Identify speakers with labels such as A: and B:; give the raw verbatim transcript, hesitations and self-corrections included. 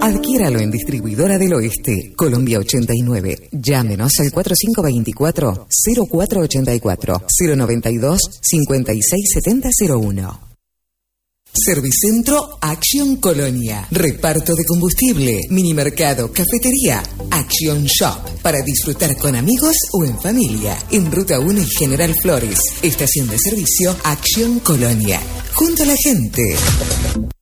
A: Adquiéralo en Distribuidora del Oeste, Colombia ochenta y nueve. Llámenos al cuatro cinco dos cuatro, cero cuatro ocho cuatro, cero noventa y dos, cincuenta y seis setenta cero uno. Servicentro Action Colonia. Reparto de combustible, minimercado, cafetería. Action Shop. Para disfrutar con amigos o en familia. En Ruta uno y General Flores. Estación de servicio Action Colonia. Junto a la gente.